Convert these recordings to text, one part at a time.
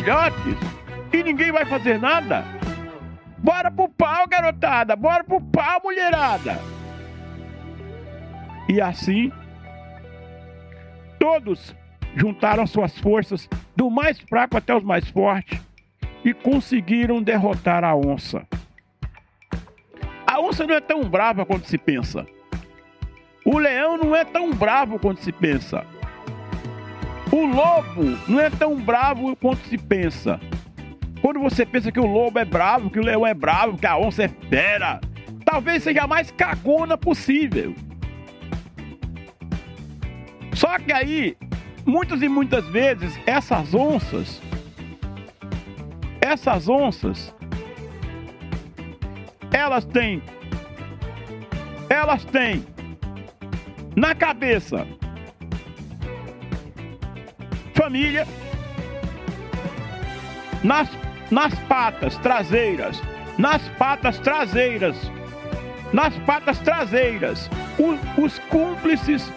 filhotes e ninguém vai fazer nada? Bora pro pau, garotada! Bora pro pau, mulherada! E assim, todos juntaram suas forças, do mais fraco até os mais fortes, e conseguiram derrotar a onça. A onça não é tão brava quanto se pensa. O leão não é tão bravo quanto se pensa. O lobo não é tão bravo quanto se pensa. Quando você pensa que o lobo é bravo, que o leão é bravo, que a onça é fera, talvez seja a mais cagona possível. Só que aí, muitas e muitas vezes, essas onças, elas têm na cabeça família, nas patas traseiras, os cúmplices,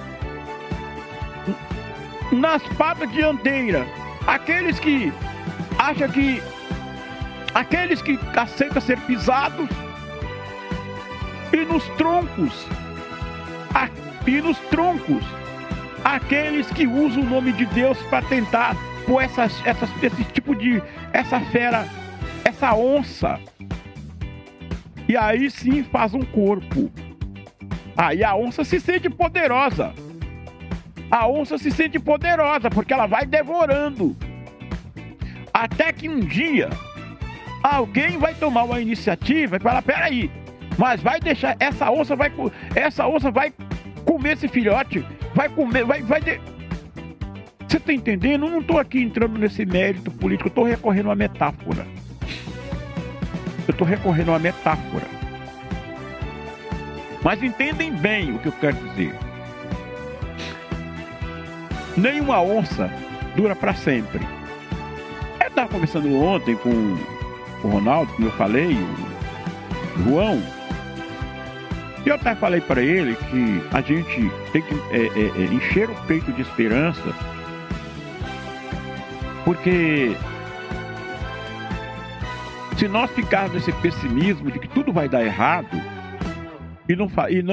nas patas dianteiras, aqueles que aceitam ser pisados, e nos troncos, aqueles que usam o nome de Deus para tentar pôr essa fera, essa onça, e aí sim faz um corpo. Aí a onça se sente poderosa. Porque ela vai devorando. Até que um dia alguém vai tomar uma iniciativa e falar: peraí, mas vai deixar, essa onça vai comer esse filhote, Você tá entendendo? Eu não tô aqui entrando nesse mérito político, eu tô recorrendo a uma metáfora. Mas entendem bem o que eu quero dizer. Nenhuma onça dura para sempre. Eu estava conversando ontem com o Ronaldo, como eu falei, o João, e eu até falei para ele que a gente tem que encher o peito de esperança, porque se nós ficarmos nesse pessimismo de que tudo vai dar errado e não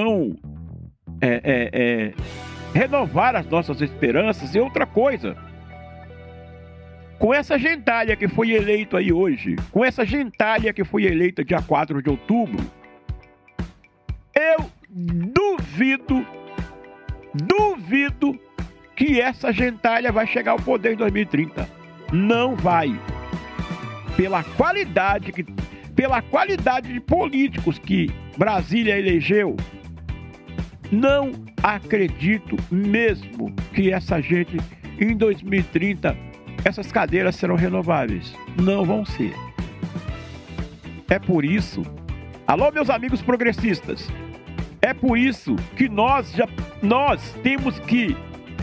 renovar as nossas esperanças, é outra coisa. Com essa gentalha que foi eleita aí hoje, com essa gentalha que foi eleita dia 4 de outubro, eu duvido que essa gentalha vai chegar ao poder em 2030. Não vai. Pela qualidade de políticos que Brasília elegeu, não acredito mesmo que essa gente, em 2030, essas cadeiras serão renováveis. Não vão ser. É por isso, alô meus amigos progressistas, é por isso que nós temos que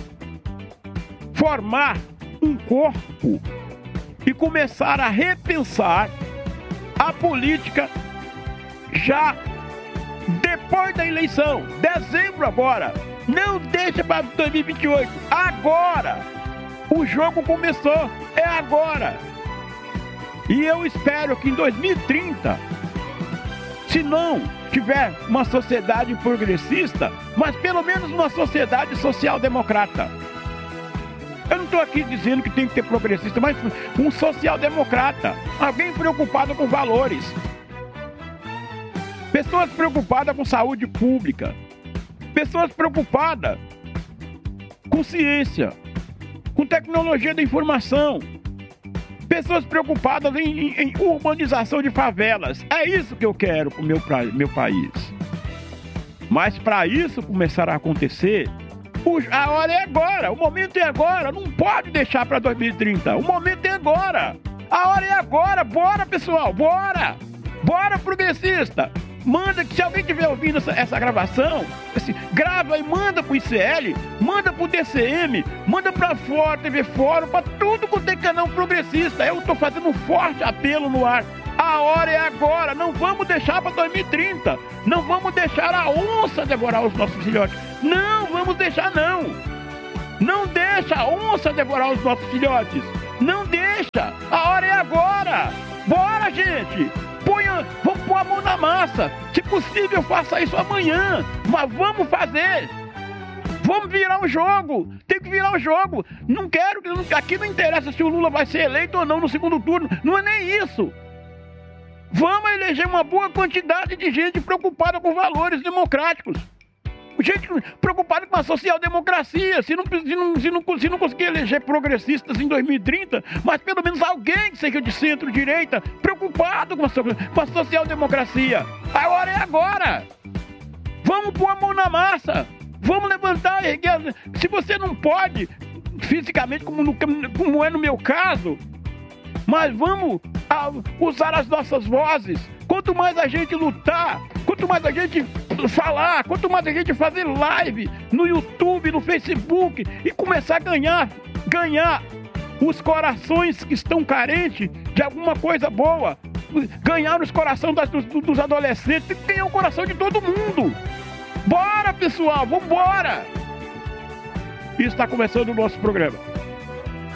formar um corpo e começar a repensar a política já depois da eleição, dezembro agora. Não deixa para 2028, agora. O jogo começou, é agora. E eu espero que em 2030, se não tiver uma sociedade progressista, mas pelo menos uma sociedade social-democrata. Eu não estou aqui dizendo que tem que ter progressista, mas um social-democrata. Alguém preocupado com valores. Pessoas preocupadas com saúde pública. Pessoas preocupadas com ciência, com tecnologia da informação. Pessoas preocupadas em urbanização de favelas. É isso que eu quero para o meu país. Mas para isso começar a acontecer, a hora é agora, o momento é agora. Não pode deixar para 2030. O momento é agora. A hora é agora. Bora, pessoal, bora. Bora, progressista. Manda, que se alguém estiver ouvindo essa gravação, grava e manda pro ICL, manda pro DCM, manda pra Fora, TV Fórum, pra tudo quanto é canal progressista. Eu tô fazendo um forte apelo no ar. A hora é agora, não vamos deixar pra 2030. Não vamos deixar a onça devorar os nossos filhotes. Não vamos deixar, não. Não deixa a onça devorar os nossos filhotes. Não deixa. faça. Se possível, faça isso amanhã. Mas vamos fazer. Vamos virar o jogo. Tem que virar o jogo. Não quero, aqui não interessa se o Lula vai ser eleito ou não no segundo turno. Não é nem isso. Vamos eleger uma boa quantidade de gente preocupada com valores democráticos. Gente preocupada com a social-democracia. Se não conseguir eleger progressistas em 2030, mas pelo menos alguém que seja de centro-direita preocupado com a social-democracia. A hora é agora. Vamos pôr a mão na massa. Vamos levantar, erguer. Se você não pode, fisicamente, como é no meu caso, mas vamos usar as nossas vozes. Quanto mais a gente lutar, quanto mais a gente falar, quanto mais a gente fazer live no YouTube, no Facebook e começar a ganhar os corações que estão carentes de alguma coisa boa, ganhar os corações dos adolescentes, tem que ganhar o coração de todo mundo. Bora, pessoal, vambora! E está começando o nosso programa.